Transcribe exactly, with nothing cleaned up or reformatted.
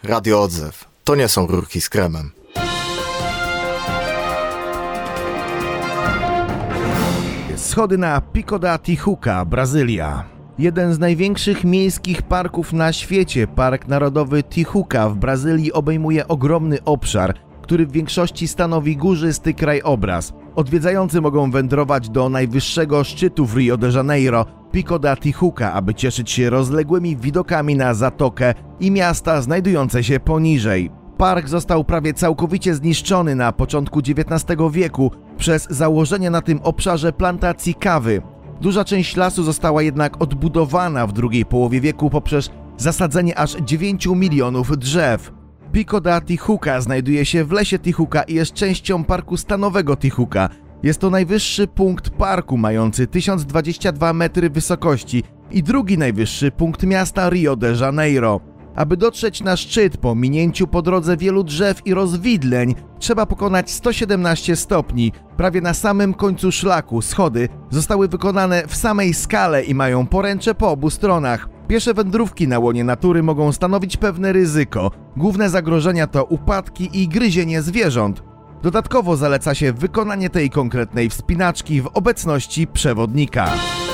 Radio Odzew. To nie są rurki z kremem. Schody na Pico da Tijuca, Brazylia. Jeden z największych miejskich parków na świecie, Park Narodowy Tijuca w Brazylii, obejmuje ogromny obszar, który w większości stanowi górzysty krajobraz. Odwiedzający mogą wędrować do najwyższego szczytu w Rio de Janeiro, Pico da Tijuca, aby cieszyć się rozległymi widokami na zatokę i miasta znajdujące się poniżej. Park został prawie całkowicie zniszczony na początku dziewiętnastego wieku przez założenie na tym obszarze plantacji kawy. Duża część lasu została jednak odbudowana w drugiej połowie wieku poprzez zasadzenie aż dziewięciu milionów drzew. Pico da Tijuca znajduje się w lesie Tijuca i jest częścią Parku Stanowego Tijuca. Jest to najwyższy punkt parku, mający tysiąc dwadzieścia dwa metry wysokości i drugi najwyższy punkt miasta Rio de Janeiro. Aby dotrzeć na szczyt po minięciu po drodze wielu drzew i rozwidleń, trzeba pokonać sto siedemnaście stopni. Prawie na samym końcu szlaku schody zostały wykonane w samej skale i mają poręcze po obu stronach. Piesze wędrówki na łonie natury mogą stanowić pewne ryzyko. Główne zagrożenia to upadki i gryzienie zwierząt. Dodatkowo zaleca się wykonanie tej konkretnej wspinaczki w obecności przewodnika.